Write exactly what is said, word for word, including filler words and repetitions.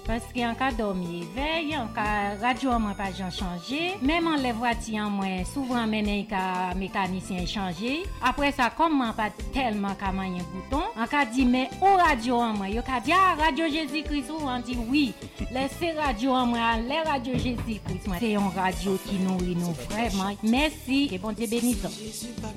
Parce qu'en cas dormi veille, en cas radio moi pas changer, même en les voitures moi souvent mené ka mécanicien changer. Après ça comme moi pas tellement ka mayen bouton, en cas dit mais au radio moi, yo ka dit ah radio Jésus-Christ ou on dit oui. Laissez radio moi, les radio Jésus-Christ, c'est une radio qui nourrit nous vraiment. Merci et bon Dieu bénisse.